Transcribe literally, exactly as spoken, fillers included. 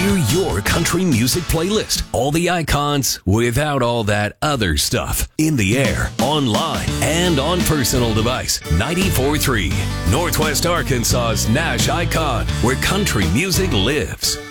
Hear your country music playlist. All the icons without all that other stuff. In the air, online, and on personal device. ninety-four point three Northwest Arkansas's Nash Icon, where country music lives.